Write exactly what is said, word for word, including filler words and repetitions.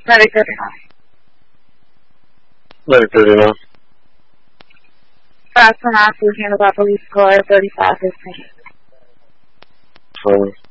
Ready thirty-nine. Ready thirty-nine. Fast and active handled by police car thirty-five fifteen. Sorry.